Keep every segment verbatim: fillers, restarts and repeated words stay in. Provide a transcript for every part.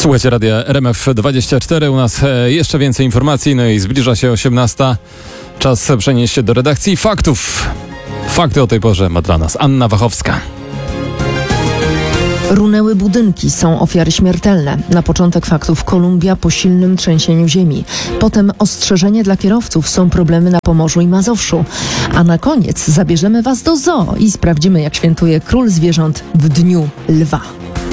Słuchajcie radia R M F dwadzieścia cztery, u nas jeszcze więcej informacji, no i zbliża się osiemnasta. Czas przenieść się do redakcji faktów. Fakty o tej porze ma dla nas Anna Wachowska. Runęły budynki, są ofiary śmiertelne. Na początek faktów Kolumbia po silnym trzęsieniu ziemi. Potem ostrzeżenie dla kierowców, są problemy na Pomorzu i Mazowszu. A na koniec zabierzemy Was do zoo i sprawdzimy, jak świętuje król zwierząt w Dniu Lwa.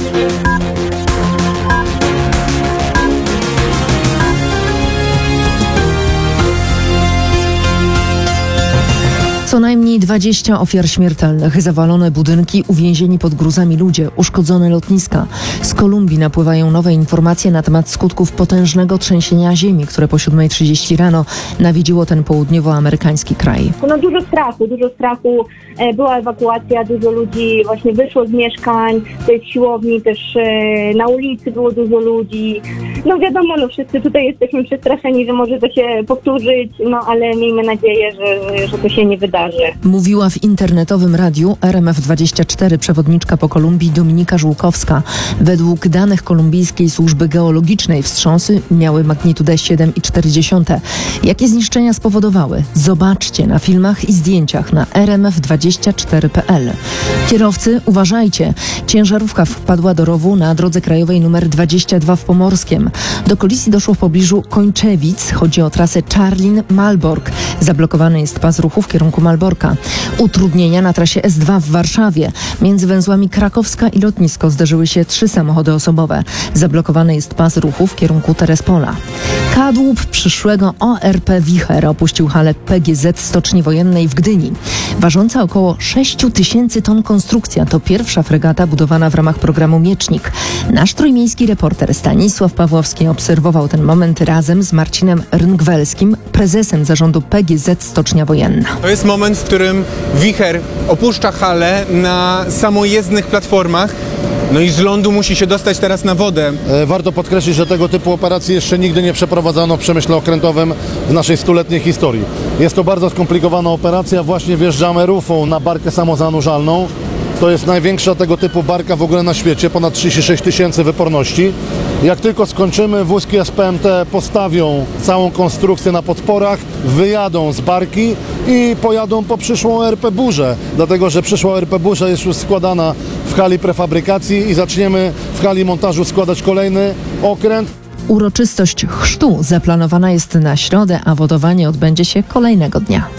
Co najmniej dwadzieścia ofiar śmiertelnych, zawalone budynki, uwięzieni pod gruzami ludzie, uszkodzone lotniska. Z Kolumbii napływają nowe informacje na temat skutków potężnego trzęsienia ziemi, które po siódma trzydzieści rano nawiedziło ten południowoamerykański kraj. No dużo strachu, dużo strachu. Była ewakuacja, dużo ludzi właśnie wyszło z mieszkań, z siłowni, też na ulicy było dużo ludzi. No wiadomo, no wszyscy tutaj jesteśmy przestraszeni, że może to się powtórzyć, no ale miejmy nadzieję, że, że to się nie wydarzy. Mówiła w internetowym radiu R M F dwadzieścia cztery przewodniczka po Kolumbii Dominika Żółkowska. Według danych kolumbijskiej służby geologicznej wstrząsy miały magnitudę siedem i cztery dziesiąte. Jakie zniszczenia spowodowały? Zobaczcie na filmach i zdjęciach na r m f dwadzieścia cztery kropka p l. Kierowcy, uważajcie. Ciężarówka wpadła do rowu na drodze krajowej nr dwadzieścia dwa w Pomorskiem. Do kolizji doszło w pobliżu Kończewic. Chodzi o trasę Czarlin-Malbork. Zablokowany jest pas ruchu w kierunku Malborka. Utrudnienia na trasie S dwa w Warszawie. Między węzłami Krakowska i Lotnisko zderzyły się trzy samochody osobowe. Zablokowany jest pas ruchu w kierunku Terespola. Kadłub przyszłego O R P Wicher opuścił halę P G Z Stoczni Wojennej w Gdyni. Ważąca około sześć tysięcy ton konstrukcja to pierwsza fregata budowana w ramach programu Miecznik. Nasz trójmiejski reporter Stanisław Pawłowski obserwował ten moment razem z Marcinem Rngwelskim, prezesem zarządu P G Z Stocznia Wojenna. To jest moment, w którym wicher opuszcza halę na samojezdnych platformach. No i z lądu musi się dostać teraz na wodę. Warto podkreślić, że tego typu operacji jeszcze nigdy nie przeprowadzono w przemyśle okrętowym w naszej stuletniej historii. Jest to bardzo skomplikowana operacja. Właśnie wjeżdżamy rufą na barkę samozanurzalną. To jest największa tego typu barka w ogóle na świecie, ponad trzydzieści sześć tysięcy wyporności. Jak tylko skończymy, wózki S P M T postawią całą konstrukcję na podporach, wyjadą z barki i pojadą po przyszłą R P Burzę, dlatego że przyszła R P Burza jest już składana w hali prefabrykacji i zaczniemy w hali montażu składać kolejny okręt. Uroczystość chrztu zaplanowana jest na środę, a wodowanie odbędzie się kolejnego dnia.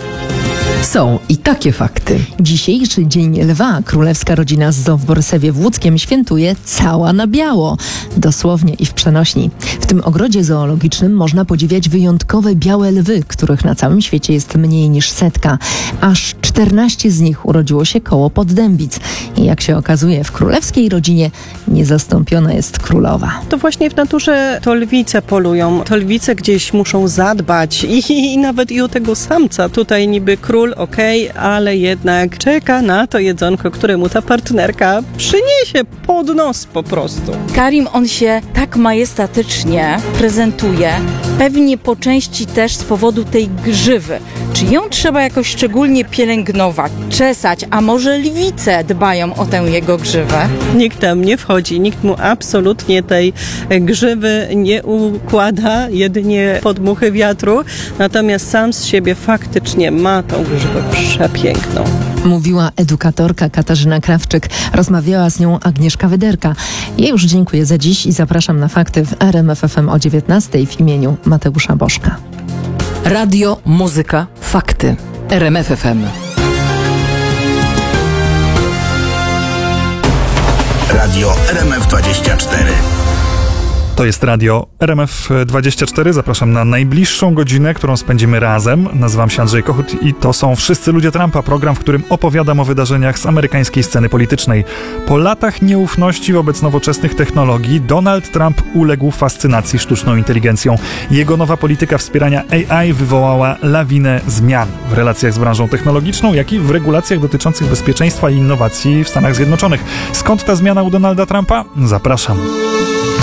Są i takie fakty. Dzisiejszy Dzień Lwa królewska rodzina z zoo w Borsewie w Łódzkiem świętuje cała na biało. Dosłownie i w przenośni. W tym ogrodzie zoologicznym można podziwiać wyjątkowe białe lwy, których na całym świecie jest mniej niż setka. Aż czternaście z nich urodziło się koło Poddębic. I jak się okazuje, w królewskiej rodzinie niezastąpiona jest królowa. To właśnie w naturze to lwice polują. To lwice gdzieś muszą zadbać i, i nawet i o tego samca. Tutaj niby król, okej, okay, ale jednak czeka na to jedzonko, które mu ta partnerka przyniesie pod nos po prostu. Karim, on się tak majestatycznie prezentuje, pewnie po części też z powodu tej grzywy. Czy ją trzeba jakoś szczególnie pielęgnować, czesać, a może lwice dbają o tę jego grzywę? Nikt tam nie wchodzi, nikt mu absolutnie tej grzywy nie układa, jedynie podmuchy wiatru, natomiast sam z siebie faktycznie ma tą grzywę przepiękną. Mówiła edukatorka Katarzyna Krawczyk. Rozmawiała z nią Agnieszka Wyderka. Ja już dziękuję za dziś i zapraszam na fakty w R M F F M o dziewiętnastej w imieniu Mateusza Bożka. Radio, muzyka, fakty. R M F F M. Radio R M F dwadzieścia cztery. To jest radio R M F dwadzieścia cztery. Zapraszam na najbliższą godzinę, którą spędzimy razem. Nazywam się Andrzej Kochut i to są Wszyscy ludzie Trumpa, program, w którym opowiadam o wydarzeniach z amerykańskiej sceny politycznej. Po latach nieufności wobec nowoczesnych technologii Donald Trump uległ fascynacji sztuczną inteligencją. Jego nowa polityka wspierania A I wywołała lawinę zmian w relacjach z branżą technologiczną, jak i w regulacjach dotyczących bezpieczeństwa i innowacji w Stanach Zjednoczonych. Skąd ta zmiana u Donalda Trumpa? Zapraszam.